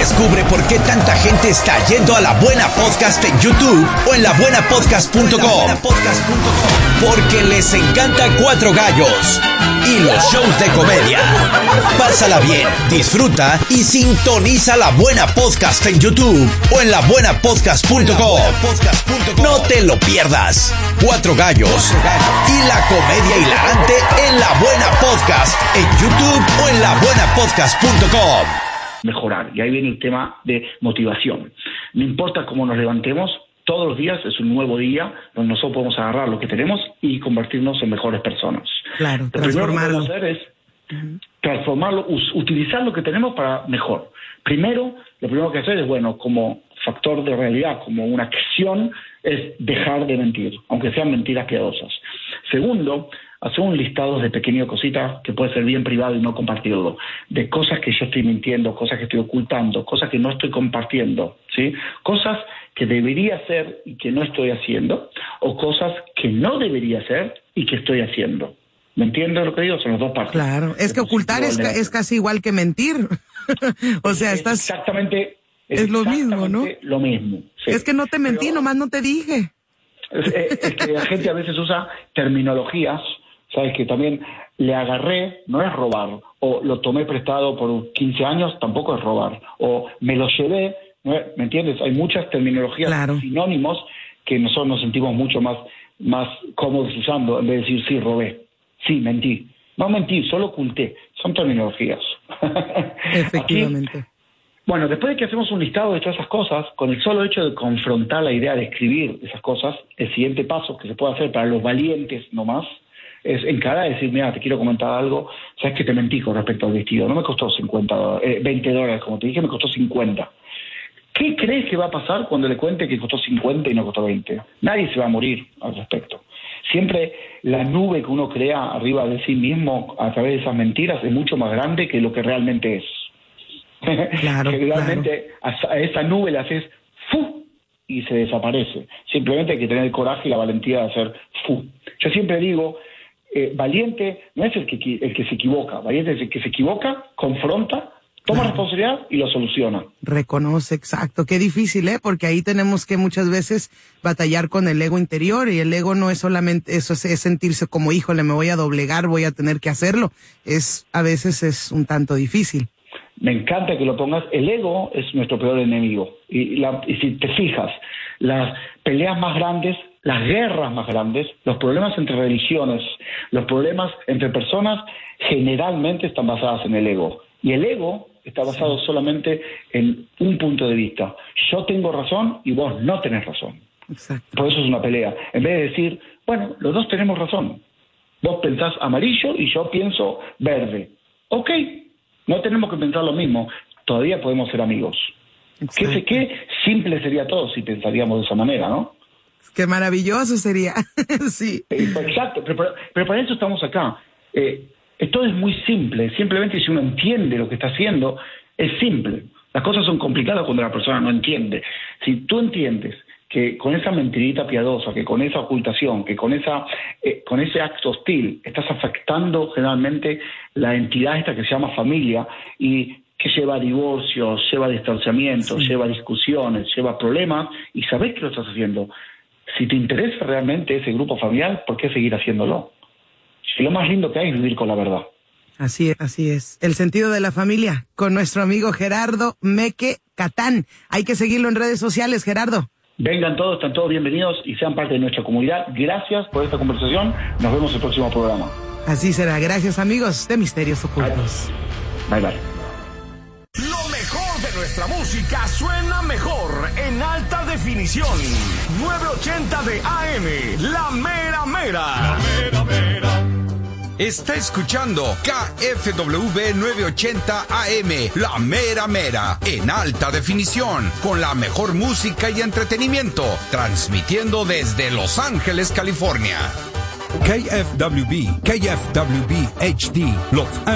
Descubre por qué tanta gente está yendo a La Buena Podcast en YouTube o en labuenapodcast.com. Porque les encanta Cuatro Gallos y los shows de comedia. Pásala bien, disfruta y sintoniza La Buena Podcast en YouTube o en labuenapodcast.com. No te lo pierdas. Cuatro Gallos y la comedia hilarante en La Buena Podcast en YouTube o en labuenapodcast.com. Mejorar, y ahí viene el tema de motivación. No importa cómo nos levantemos, todos los días es un nuevo día donde nosotros podemos agarrar lo que tenemos y convertirnos en mejores personas. Claro, lo primero que podemos hacer es transformarlo, utilizar lo que tenemos para mejor. Primero, lo primero que hacer es, como factor de realidad, como una acción, es dejar de mentir, aunque sean mentiras piadosas. Segundo, hacer un listado de pequeñas cositas que puede ser bien privado y no compartirlo, de cosas que yo estoy mintiendo, cosas que estoy ocultando, cosas que no estoy compartiendo, ¿sí? Cosas que debería hacer y que no estoy haciendo, o cosas que no debería hacer y que estoy haciendo. ¿Me entiendes lo que digo? Son las dos partes. Claro, es que ocultar es casi igual que mentir. O sea, estás... Exactamente. Es lo mismo, ¿no? Lo mismo. Sí. Es que no te mentí, nomás no te dije. Es que la gente a veces usa terminologías, ¿sabes? Que también le agarré, no es robar, o lo tomé prestado por 15 años, tampoco es robar, o me lo llevé, ¿no? ¿Me entiendes? Hay muchas terminologías, claro, sinónimos que nosotros nos sentimos mucho más cómodos usando, en vez de decir sí, robé, sí, mentí. No mentí, solo oculté. Son terminologías. Efectivamente. Aquí, después de que hacemos un listado de todas esas cosas, con el solo hecho de confrontar la idea de escribir esas cosas, el siguiente paso que se puede hacer para los valientes nomás, es encarar y decir, mira, te quiero comentar algo, sabes que te mentí con respecto al vestido, no me costó $20, como te dije, me costó 50. ¿Qué crees que va a pasar cuando le cuente que costó 50 y no costó 20? Nadie se va a morir al respecto. Siempre la nube que uno crea arriba de sí mismo a través de esas mentiras es mucho más grande que lo que realmente es. Claro, generalmente a esa nube le haces ¡fu! Y se desaparece. Simplemente hay que tener el coraje y la valentía de hacer ¡fu! Yo siempre digo, valiente no es el que se equivoca, valiente es el que se equivoca, confronta, toma responsabilidad y lo soluciona. Reconoce, exacto. Qué difícil, porque ahí tenemos que muchas veces batallar con el ego interior, y el ego no es solamente eso, es sentirse como, híjole, me voy a doblegar, voy a tener que hacerlo. A veces es un tanto difícil. Me encanta que lo pongas. El ego es nuestro peor enemigo. Y si te fijas, las peleas más grandes, las guerras más grandes, los problemas entre religiones, los problemas entre personas, generalmente están basadas en el ego. Y el ego está basado solamente en un punto de vista. Yo tengo razón y vos no tenés razón. Exacto. Por eso es una pelea. En vez de decir, los dos tenemos razón. Vos pensás amarillo y yo pienso verde. Ok. No tenemos que pensar lo mismo, todavía podemos ser amigos. Qué simple sería todo si pensaríamos de esa manera, ¿no? Qué maravilloso sería, sí. Exacto, pero para eso estamos acá. Esto es muy simple, simplemente si uno entiende lo que está haciendo, es simple. Las cosas son complicadas cuando la persona no entiende. Si tú entiendes que con esa mentirita piadosa, que con esa ocultación, que con ese acto hostil, estás afectando generalmente la entidad esta que se llama familia, y que lleva a divorcios, lleva a distanciamientos, lleva a discusiones, lleva a problemas, y sabés que lo estás haciendo. Si te interesa realmente ese grupo familiar, ¿por qué seguir haciéndolo? Si lo más lindo que hay es vivir con la verdad. Así es. El sentido de la familia, con nuestro amigo Gerardo Meque Catán. Hay que seguirlo en redes sociales, Gerardo. Vengan todos, están todos bienvenidos y sean parte de nuestra comunidad. Gracias por esta conversación. Nos vemos en el próximo programa. Así será. Gracias, amigos de Misterios Ocultos. Bye. Lo mejor de nuestra música suena mejor en alta definición. 980 de AM, La Mera Mera. La Mera Mera. Está escuchando KFWB 980 AM, La Mera Mera, en alta definición, con la mejor música y entretenimiento, transmitiendo desde Los Ángeles, California. KFWB HD, Los